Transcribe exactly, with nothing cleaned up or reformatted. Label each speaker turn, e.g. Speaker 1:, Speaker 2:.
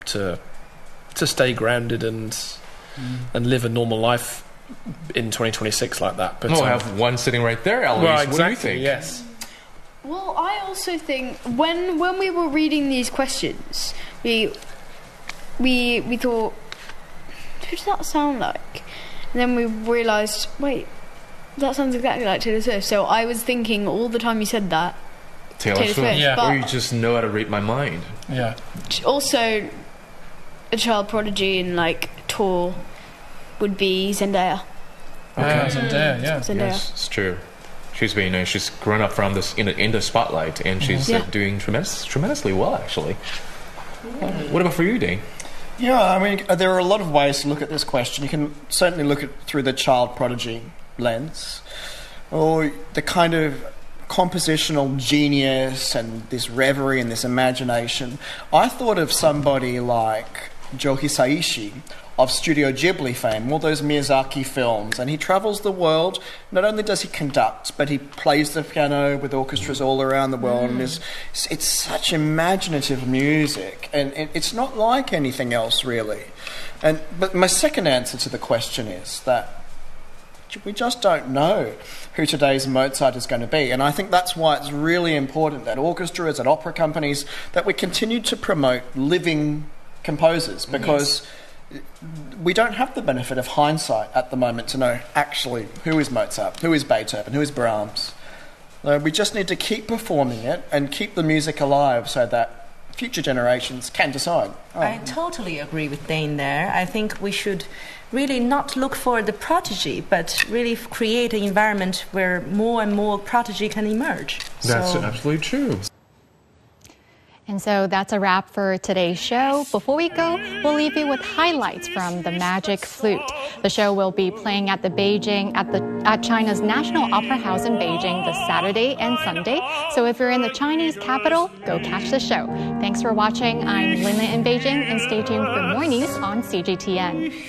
Speaker 1: to to stay grounded and mm. and live a normal life in twenty twenty-six like that. But
Speaker 2: we'll
Speaker 1: um,
Speaker 2: have one sitting right there, Eloise.
Speaker 1: Well, exactly,
Speaker 2: what do you think?
Speaker 1: Yes.
Speaker 3: Well, I also think when when we were reading these questions, we we we thought, who does that sound like? And then we realised, wait, that sounds exactly like Taylor Swift. So I was thinking all the time you said that,
Speaker 2: Taylor,
Speaker 3: Taylor
Speaker 2: Swift.
Speaker 3: Swift.
Speaker 1: Yeah.
Speaker 3: But
Speaker 2: Or you just know how to read my mind.
Speaker 1: Yeah.
Speaker 3: also, a child prodigy and like tour would be Zendaya.
Speaker 1: Okay. Uh, Zendaya, yeah.
Speaker 3: Zendaya.
Speaker 2: Yes, it's true. She's been, you know, she's grown up from this in the, in the spotlight, and she's
Speaker 3: Yeah.
Speaker 2: uh, doing tremendous, tremendously well, actually. Uh, what about for you, Dane?
Speaker 4: Yeah, I mean, there are a lot of ways to look at this question. You can certainly look at it through the child prodigy lens, or the kind of compositional genius and this reverie and this imagination. I thought of somebody like Joe Hisaishi of Studio Ghibli fame, all those Miyazaki films, and he travels the world. Not only does he conduct, but he plays the piano with orchestras all around the world, mm. and it's, it's such imaginative music, and it, it's not like anything else really. And but my second answer to the question is that we just don't know who today's Mozart is going to be. And I think that's why it's really important that orchestras and opera companies, that we continue to promote living composers, because yes. we don't have the benefit of hindsight at the moment to know actually who is Mozart, who is Beethoven, who is Brahms. So we just need to keep performing it and keep the music alive so that future generations can decide. Oh.
Speaker 5: I totally agree with Dane there. I think we should really not look for the prodigy, but really create an environment where more and more prodigy can emerge.
Speaker 2: That's
Speaker 5: so.
Speaker 2: absolutely true.
Speaker 6: And so that's a wrap for today's show. Before we go, we'll leave you with highlights from the Magic Flute. The show will be playing at the Beijing at the at China's National Opera House in Beijing this Saturday and Sunday. So if you're in the Chinese capital, go catch the show. Thanks for watching. I'm Lynn in Beijing, and stay tuned for more news on C G T N.